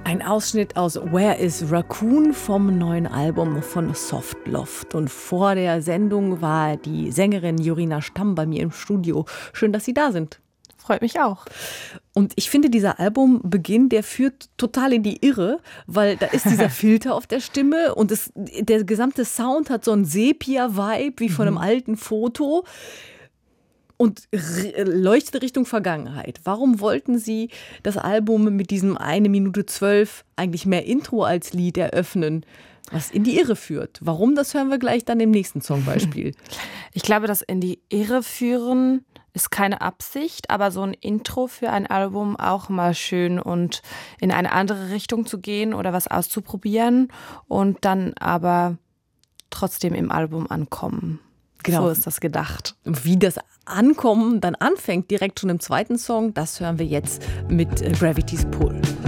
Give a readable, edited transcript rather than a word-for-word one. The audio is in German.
Ein Ausschnitt aus Where is Raccoon vom neuen Album von Softloft. Und vor der Sendung war die Sängerin Jorina Stamm bei mir im Studio. Schön, dass Sie da sind. Freut mich auch. Und ich finde, dieser Albumbeginn, der führt total in die Irre, weil da ist dieser Filter auf der Stimme und der gesamte Sound hat so einen Sepia-Vibe wie von einem alten Foto und leuchtet Richtung Vergangenheit. Warum wollten Sie das Album mit diesem 1 Minute 12 eigentlich mehr Intro als Lied eröffnen, was in die Irre führt? Warum, das hören wir gleich dann im nächsten Songbeispiel. Ich glaube, das in die Irre führen ist keine Absicht, aber so ein Intro für ein Album auch mal schön und in eine andere Richtung zu gehen oder was auszuprobieren und dann aber trotzdem im Album ankommen. Genau. So ist das gedacht. Wie das Ankommen dann anfängt, direkt schon im zweiten Song, das hören wir jetzt mit Gravity's Pull.